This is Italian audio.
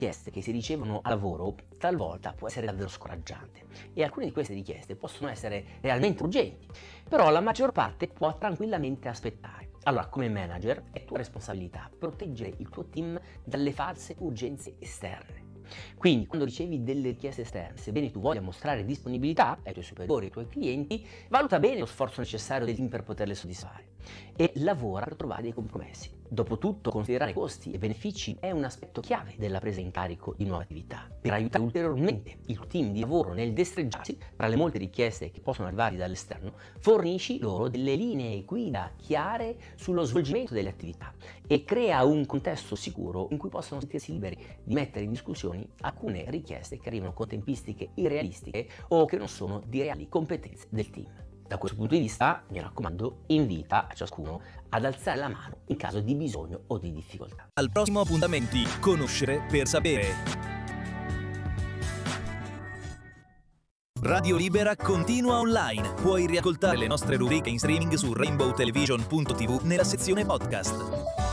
richieste che si ricevono al lavoro talvolta può essere davvero scoraggiante e alcune di queste richieste possono essere realmente urgenti, però la maggior parte può tranquillamente aspettare. Allora, come manager è tua responsabilità proteggere il tuo team dalle false urgenze esterne. Quindi, quando ricevi delle richieste esterne, sebbene tu voglia mostrare disponibilità ai tuoi superiori, ai tuoi clienti, valuta bene lo sforzo necessario del team per poterle soddisfare e lavora per trovare dei compromessi. Dopotutto, considerare costi e benefici è un aspetto chiave della presa in carico di nuove attività. Per aiutare ulteriormente il team di lavoro nel destreggiarsi tra le molte richieste che possono arrivare dall'esterno, fornisci loro delle linee guida chiare sullo svolgimento delle attività e crea un contesto sicuro in cui possono sentirsi liberi di mettere in discussione alcune richieste che arrivano con tempistiche irrealistiche o che non sono di reali competenze del team. Da questo punto di vista, mi raccomando, invita a ciascuno ad alzare la mano in caso di bisogno o di difficoltà. Al prossimo appuntamenti, conoscere per sapere. Radio Libera continua online. Puoi riascoltare le nostre rubriche in streaming su rainbowtelevision.tv nella sezione podcast.